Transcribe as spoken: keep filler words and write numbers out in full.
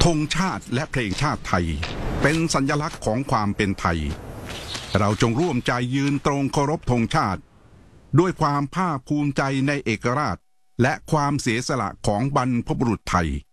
ธงชาติและเพลงชาติไทยเป็นสัญลักษณ์ของความเป็นไทยเราจงร่วมใจยืนตรงเคารพธงชาติด้วยความภาคภูมิใจในเอกราชและความเสียสละของบรรพบุรุษไทย